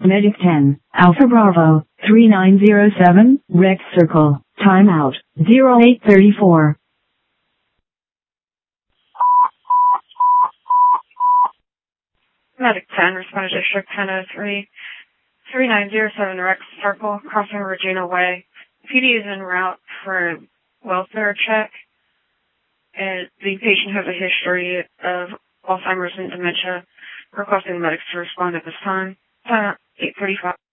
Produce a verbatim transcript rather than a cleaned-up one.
Medic ten, Alpha Bravo, three nine zero seven, Rex Circle, timeout, zero eight thirty-four. Medic ten, respond to District ten oh three, three nine zero seven Rex Circle, crossing Regina Way. P D is en route for a welfare check, and the patient has a history of Alzheimer's and dementia, requesting medics to respond at this time. Time eight thirty-five.